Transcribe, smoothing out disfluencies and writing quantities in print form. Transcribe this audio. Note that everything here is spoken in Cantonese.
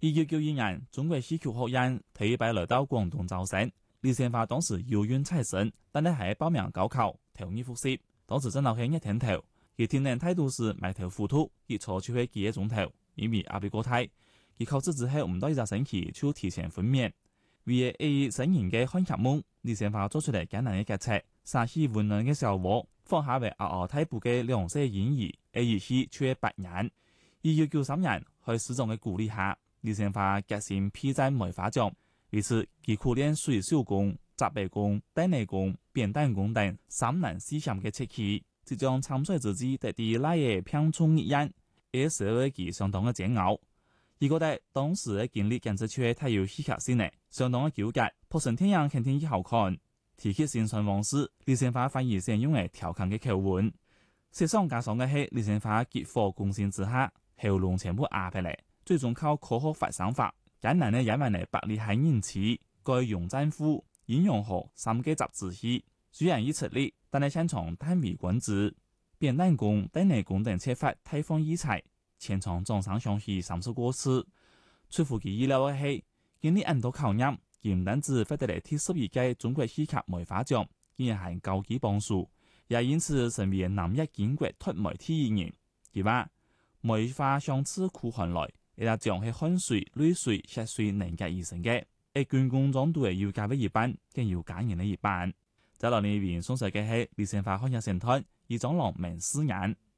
1991年，中國戲曲學院第一批來到廣東招生，李仙花當時有緣採生，但係喺報名高考，投入複習，當時真係係一天頭，而天然態度是埋頭糊塗，一錯就會幾個鐘頭，因為壓力過大，而考試之後唔到一個星期就提前分娩。為了演繹新人嘅漢劇夢，李仙花做出嚟艱難嘅決策，殺氣溫暖嘅小窩，放下為嗷嗷待哺嘅兩歲嬰兒，演戲卻8年。1993年，喺師長嘅鼓勵下，李仙花決心披荊梅花獎，為此佢苦練水手功、雜背功、單內功、扁擔功等3難4險嘅切器，即將參賽之際得第那夜拼充一樣，而社會佢相當嘅煎熬。而覺得當時嘅經歷簡直係太有戲劇性嘅，相當嘅糾結。撲成天樣肯定以後看，提起先生往事，李仙花反而先用嚟調侃嘅口吻。雪上加霜嘅係李仙花急火攻心之下，喉嚨全部壓下嚟，最終靠科學發聲法，艱難嘅演完嚟百里海人氣，該用戰斧、陰陽河3個雜子戲，雖然已出力，但係擅長單為君子，扁擔功、單內功等切法太放異彩。前場總上上戲30多次，出乎其意料嘅係，經歷很多考驗，佢唔單止獲得嚟第12屆中國戲劇梅花獎，竟然係高級榜首，也因此成為南一建國脫媒體藝人。佢話梅花香自苦寒來，一個獎係汗水、淚水、血水凝結而成嘅，而軍功狀都係要加俾一半，更要感人嘅一半。在落嚟邊送上嘅係李仙花漢劇神探，以長郎明4年。